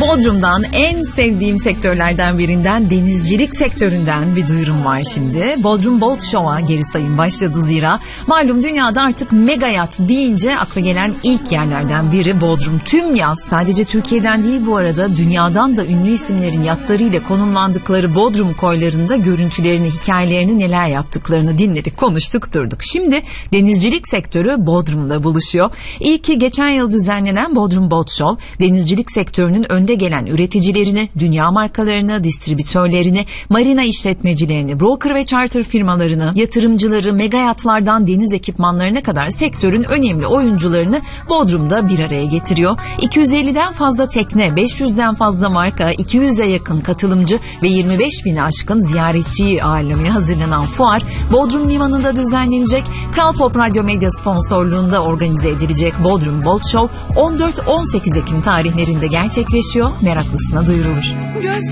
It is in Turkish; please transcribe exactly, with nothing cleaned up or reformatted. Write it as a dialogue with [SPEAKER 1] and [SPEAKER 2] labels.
[SPEAKER 1] Bodrum'dan, en sevdiğim sektörlerden birinden, denizcilik sektöründen bir duyurum var şimdi. Bodrum Boat Show'a geri sayım başladı zira. Malum dünyada artık mega yat deyince akla gelen ilk yerlerden biri Bodrum. Tüm yaz, sadece Türkiye'den değil bu arada, dünyadan da ünlü isimlerin yatlarıyla konumlandıkları Bodrum koylarında görüntülerini, hikayelerini, neler yaptıklarını dinledik, konuştuk, durduk. Şimdi denizcilik sektörü Bodrum'da buluşuyor. İyi ki geçen yıl düzenlenen Bodrum Boat Show, denizcilik sektörünün önde gelen üreticilerini, dünya markalarını, distribütörlerini, marina işletmecilerini, broker ve charter firmalarını, yatırımcıları, mega yatlardan deniz ekipmanlarına kadar sektörün önemli oyuncularını Bodrum'da bir araya getiriyor. iki yüz elliden fazla tekne, beş yüzden fazla marka, iki yüze yakın katılımcı ve yirmi beş bini aşkın ziyaretçiyi ağırlamaya hazırlanan fuar Bodrum Limanı'nda düzenlenecek. Kral Pop Radyo Medya sponsorluğunda organize edilecek Bodrum Boat Show on dört on sekiz Ekim tarihlerinde gerçekleşiyor. Meraklısına duyurulur.
[SPEAKER 2] Göz